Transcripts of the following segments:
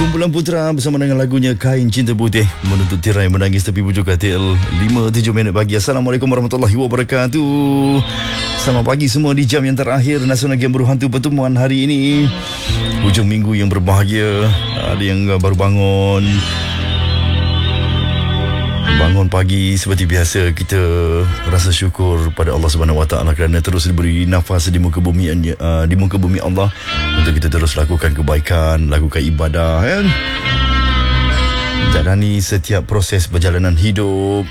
Kumpulan Putra bersama dengan lagunya Kain Cinta Putih menuntut tirai menangis tepi bujur katil. 5-7 minit pagi. Assalamualaikum warahmatullahi wabarakatuh. Selamat pagi semua di jam yang terakhir Nasional Game Berhantu pertemuan hari ini. Hujung minggu yang berbahagia. Ada yang baru bangun pagi seperti biasa. Kita rasa syukur pada Allah Subhanahu Wa Taala kerana terus diberi nafas di muka bumi Allah untuk kita terus lakukan kebaikan, lakukan ibadah, kan? Jalani setiap proses perjalanan hidup.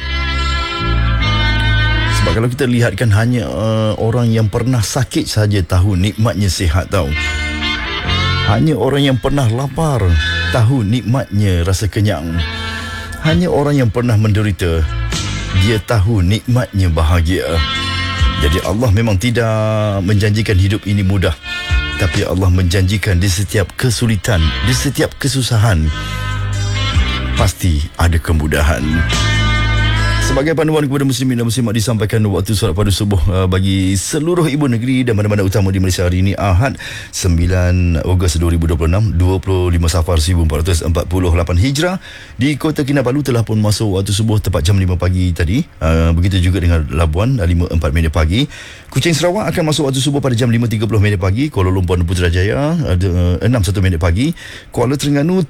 Sebab kalau kita lihatkan hanya orang yang pernah sakit saja tahu nikmatnya sihat, tahu. Hanya orang yang pernah lapar tahu nikmatnya rasa kenyang. Hanya orang yang pernah menderita, dia tahu nikmatnya bahagia. Jadi Allah memang tidak menjanjikan hidup ini mudah, tapi Allah menjanjikan di setiap kesulitan, di setiap kesusahan, pasti ada kemudahan. Sebagai panduan kepada muslimin dan muslimat, disampaikan waktu solat pada subuh bagi seluruh ibu negeri dan mana-mana utama di Malaysia hari ini, Ahad 9 Ogos 2026, 25 Safar 1448 Hijrah. Di Kota Kinabalu telah pun masuk waktu subuh tepat jam 5 pagi tadi. Begitu juga dengan Labuan 5.4 minit pagi. Kuching Sarawak akan masuk waktu subuh pada jam 5.30 minit pagi. Kuala Lumpur dan Putrajaya 6.1 minit pagi. Kuala Terengganu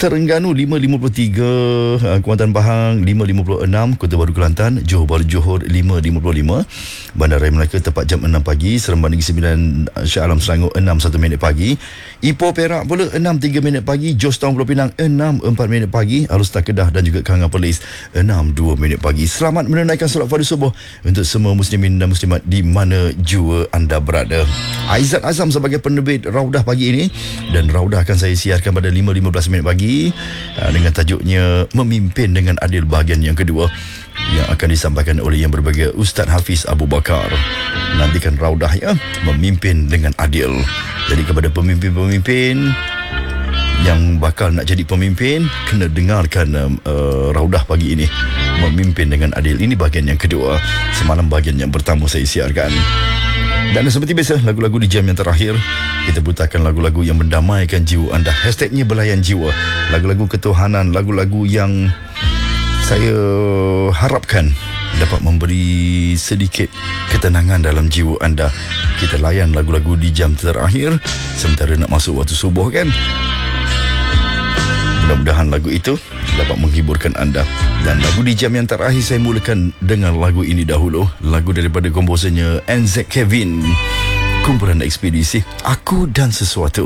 5.53. Kuantan Pahang 5.56. Kota Baru Kelantan, Johor Bahru Johor 5.55. Bandar Raya Melaka tepat jam 6 pagi. Seremban Negeri Sembilan Shah Alam Selangor 6.1 minit pagi. Ipoh Perak pula 6.3 minit pagi. Jos Town Pulau Pinang 6.4 minit pagi. Alustar Kedah dan juga Kangar Perlis 6.2 minit pagi. Selamat menunaikan solat fardu subuh untuk semua muslimin dan muslimat di mana jua anda berada. Aizat Azam sebagai penerbit Raudah pagi ini, dan Raudah akan saya siarkan pada 5.15 minit pagi dengan tajuknya Memimpin dengan Adil bahagian yang kedua, yang akan disampaikan oleh yang berbahagia Ustaz Hafiz Abu Bakar. Nantikan Raudah, ya, Memimpin dengan Adil. Jadi kepada pemimpin-pemimpin yang bakal nak jadi pemimpin, kena dengarkan Raudah pagi ini, Memimpin dengan Adil. Ini bahagian yang kedua. Semalam bahagian yang pertama saya siarkan. Dan seperti biasa, lagu-lagu di jam yang terakhir kita putarkan lagu-lagu yang mendamaikan jiwa anda. Hashtagnya Belayan Jiwa. Lagu-lagu ketuhanan, lagu-lagu yang saya harapkan dapat memberi sedikit ketenangan dalam jiwa anda. Kita layan lagu-lagu di jam terakhir sementara nak masuk waktu subuh, kan? Mudah-mudahan lagu itu dapat menghiburkan anda. Dan lagu di jam yang terakhir saya mulakan dengan lagu ini dahulu. Lagu daripada komposernya NZ Kevin, kumpulan ekspedisi Aku dan Sesuatu.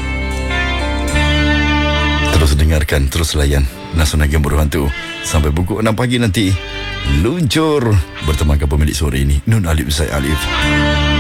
Terus dengarkan, terus layan Nasional Game Berhantu sampai pukul 6 pagi nanti. Luncur bertemankan pemilik sore ini, Nun Alif Zaid Alif.